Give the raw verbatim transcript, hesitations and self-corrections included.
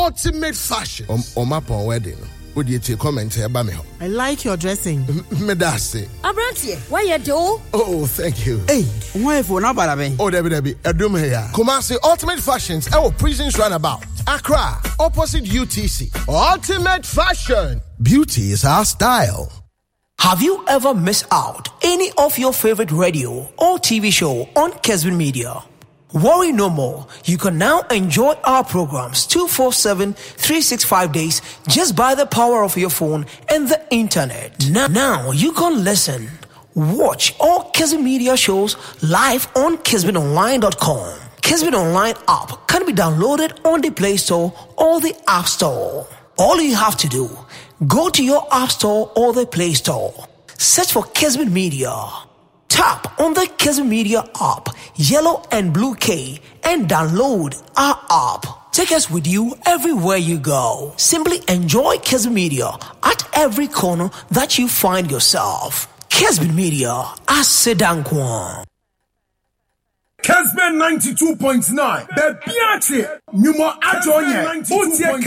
ultimate fashion. Um, on my wedding. Would you take comment here by me? I like your dressing. Medasi. Abrantie, why you do? Oh, thank you. Hey, why for na barabe? Oh, Debbie Debbie, Edum here. Kumasi Ultimate Fashions, our prisons runabout. Accra, opposite U T C. Ultimate Fashion. Beauty is our style. Have you ever missed out any of your favorite radio or T V show on Kesbin Media? Worry no more. You can now enjoy our programs two forty-seven, three sixty-five days just by the power of your phone and the internet. Now, now you can listen, watch all Kesbin Media shows live on kesbin online dot com. Kesbin Online app can be downloaded on the Play Store or the App Store. All you have to do, go to your App Store or the Play Store. Search for Kesbin Media. Tap on the Kesbin Media app, yellow and blue K, and download our app. Take us with you everywhere you go. Simply enjoy Kesbin Media at every corner that you find yourself. Kesbin Media, Asedankwan. Kesbin ninety-two point nine. The Biache, Numa Ajoye,